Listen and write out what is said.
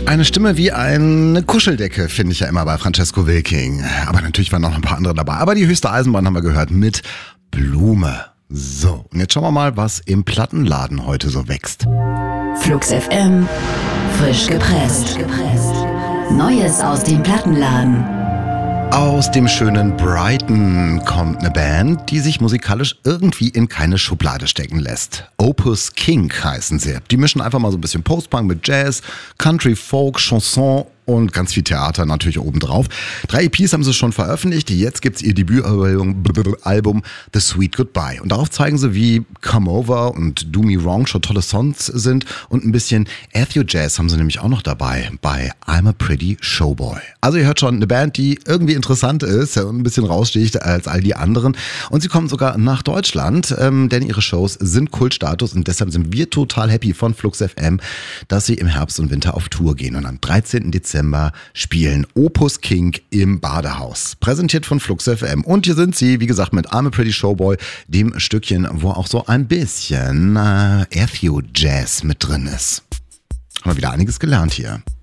Eine Stimme wie eine Kuscheldecke, finde ich ja immer bei Francesco Wilking. Aber natürlich waren noch ein paar andere dabei. Aber die höchste Eisenbahn haben wir gehört mit Blume. So, und jetzt schauen wir mal, was im Plattenladen heute so wächst. Flux FM, frisch gepresst. Neues aus dem Plattenladen. Aus dem schönen Brighton kommt eine Band, die sich musikalisch irgendwie in keine Schublade stecken lässt. Opus King heißen sie. Die mischen einfach mal so ein bisschen Post-Punk mit Jazz, Country, Folk, Chanson und ganz viel Theater natürlich obendrauf. 3 EPs haben sie schon veröffentlicht. Jetzt gibt's ihr Debütalbum The Sweet Goodbye. Und darauf zeigen sie, wie Come Over und Do Me Wrong schon tolle Songs sind. Und ein bisschen Ethio-Jazz haben sie nämlich auch noch dabei bei I'm a Pretty Showboy. Also ihr hört schon, eine Band, die irgendwie interessant ist und ein bisschen raussticht als all die anderen. Und sie kommen sogar nach Deutschland, denn ihre Shows sind Kultstatus. Und deshalb sind wir total happy von Flux FM, dass sie im Herbst und Winter auf Tour gehen. Und am 13. Dezember spielen Opus King im Badehaus. Präsentiert von Flux FM. Und hier sind sie, wie gesagt, mit I'm a Pretty Showboy, dem Stückchen, wo auch so ein bisschen Ethio-Jazz mit drin ist. Haben wir wieder einiges gelernt hier.